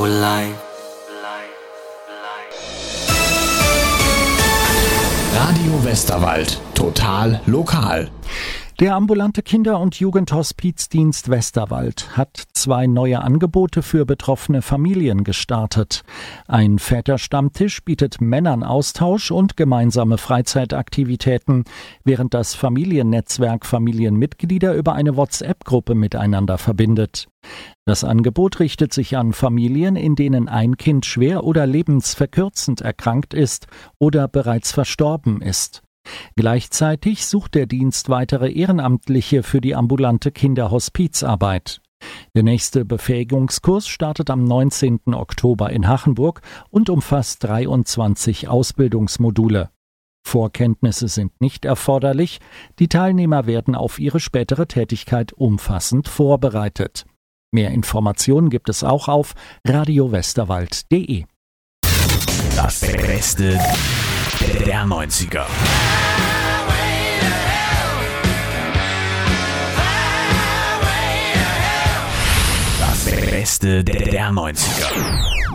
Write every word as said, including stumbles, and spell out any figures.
whole life. Radio Westerwald. Total lokal. Der ambulante Kinder- und Jugendhospizdienst Westerwald hat zwei neue Angebote für betroffene Familien gestartet. Ein Väterstammtisch bietet Männern Austausch und gemeinsame Freizeitaktivitäten, während das Familiennetzwerk Familienmitglieder über eine WhatsApp-Gruppe miteinander verbindet. Das Angebot richtet sich an Familien, in denen ein Kind schwer oder lebensverkürzend erkrankt ist oder bereits verstorben ist. Gleichzeitig sucht der Dienst weitere Ehrenamtliche für die ambulante Kinderhospizarbeit. Der nächste Befähigungskurs startet am neunzehnten Oktober in Hachenburg und umfasst dreiundzwanzig Ausbildungsmodule. Vorkenntnisse sind nicht erforderlich, die Teilnehmer werden auf ihre spätere Tätigkeit umfassend vorbereitet. Mehr Informationen gibt es auch auf radiowesterwald punkt de. Das Beste der neunziger. Das Beste der neunziger.